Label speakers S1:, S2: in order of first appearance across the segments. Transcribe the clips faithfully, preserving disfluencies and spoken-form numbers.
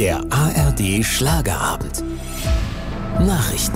S1: Der A R D Schlagerabend. Nachrichten.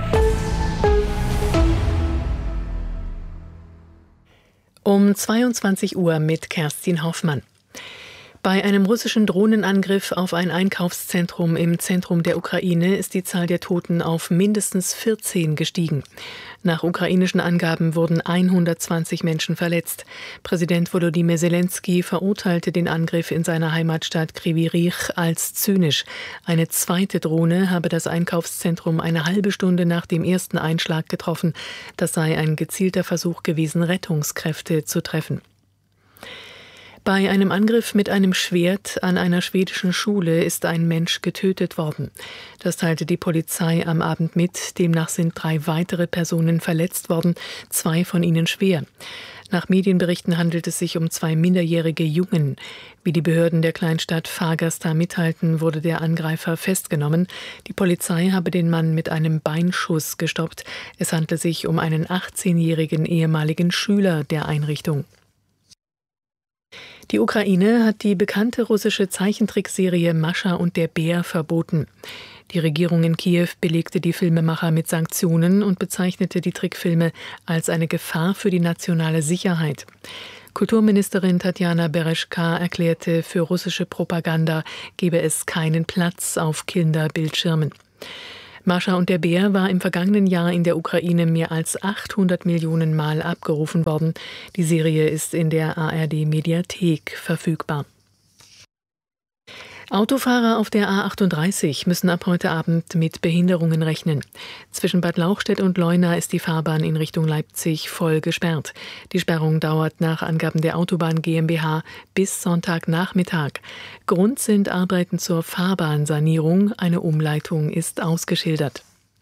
S2: Um zweiundzwanzig Uhr mit Kerstin Hoffmann. Bei einem russischen Drohnenangriff auf ein Einkaufszentrum im Zentrum der Ukraine ist die Zahl der Toten auf mindestens vierzehn gestiegen. Nach ukrainischen Angaben wurden hundertzwanzig Menschen verletzt. Präsident Volodymyr Zelensky verurteilte den Angriff in seiner Heimatstadt Kryvyi Rih als zynisch. Eine zweite Drohne habe das Einkaufszentrum eine halbe Stunde nach dem ersten Einschlag getroffen. Das sei ein gezielter Versuch gewesen, Rettungskräfte zu treffen. Bei einem Angriff mit einem Schwert an einer schwedischen Schule ist ein Mensch getötet worden. Das teilte die Polizei am Abend mit. Demnach sind drei weitere Personen verletzt worden, zwei von ihnen schwer. Nach Medienberichten handelt es sich um zwei minderjährige Jungen. Wie die Behörden der Kleinstadt Fagersta mitteilten, wurde der Angreifer festgenommen. Die Polizei habe den Mann mit einem Beinschuss gestoppt. Es handle sich um einen achtzehnjährigen ehemaligen Schüler der Einrichtung. Die Ukraine hat die bekannte russische Zeichentrickserie Mascha und der Bär verboten. Die Regierung in Kiew belegte die Filmemacher mit Sanktionen und bezeichnete die Trickfilme als eine Gefahr für die nationale Sicherheit. Kulturministerin Tatjana Bereshka erklärte, für russische Propaganda gebe es keinen Platz auf Kinderbildschirmen. Mascha und der Bär war im vergangenen Jahr in der Ukraine mehr als achthundert Millionen Mal abgerufen worden. Die Serie ist in der A R D-Mediathek verfügbar. Autofahrer auf der A achtunddreißig müssen ab heute Abend mit Behinderungen rechnen. Zwischen Bad Lauchstädt und Leuna ist die Fahrbahn in Richtung Leipzig voll gesperrt. Die Sperrung dauert nach Angaben der Autobahn GmbH bis Sonntagnachmittag. Grund sind Arbeiten zur Fahrbahnsanierung. Eine Umleitung ist ausgeschildert.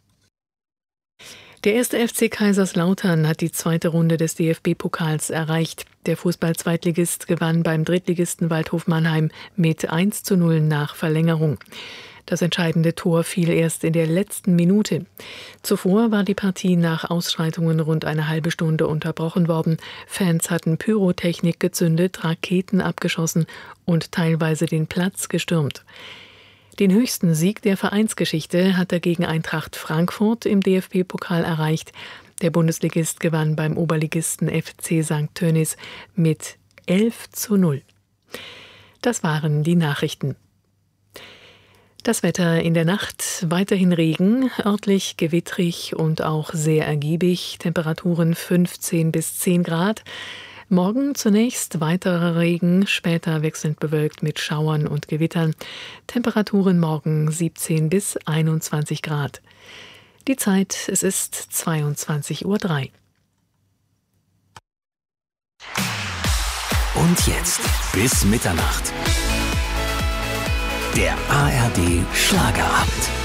S2: Der erste F C Kaiserslautern hat die zweite Runde des D F B-Pokals erreicht. Der Fußball-Zweitligist gewann beim Drittligisten Waldhof Mannheim mit eins zu null nach Verlängerung. Das entscheidende Tor fiel erst in der letzten Minute. Zuvor war die Partie nach Ausschreitungen rund eine halbe Stunde unterbrochen worden. Fans hatten Pyrotechnik gezündet, Raketen abgeschossen und teilweise den Platz gestürmt. Den höchsten Sieg der Vereinsgeschichte hat er gegen Eintracht Frankfurt im D F B-Pokal erreicht. Der Bundesligist gewann beim Oberligisten F C Sankt Tönnies mit elf zu null. Das waren die Nachrichten. Das Wetter in der Nacht: weiterhin Regen, örtlich gewittrig und auch sehr ergiebig. Temperaturen fünfzehn bis zehn Grad. Morgen zunächst weiterer Regen, später wechselnd bewölkt mit Schauern und Gewittern. Temperaturen morgen siebzehn bis einundzwanzig Grad. Die Zeit, es ist zweiundzwanzig Uhr drei.
S1: Und jetzt bis Mitternacht. Der A R D Schlagerabend.